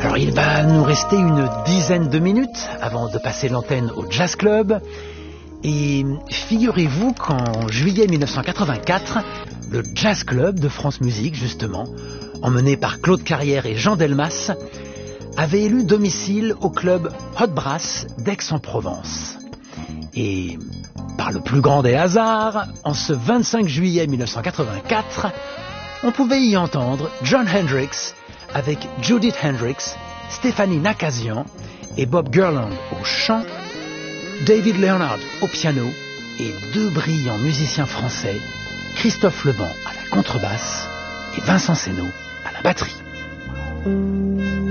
Alors il va nous rester une dizaine de minutes avant de passer l'antenne au Jazz Club. Et figurez-vous qu'en juillet 1984, le Jazz Club de France Musique, justement, emmené par Claude Carrière et Jean Delmas, avait élu domicile au club Hot Brass d'Aix-en-Provence. Et par le plus grand des hasards, en ce 25 juillet 1984, on pouvait y entendre Jon Hendricks avec Judith Hendricks, Stéphanie Nakazian et Bob Gurland au chant, David Leonard au piano et deux brillants musiciens français, Christophe Leban à la contrebasse et Vincent Seno à la batterie.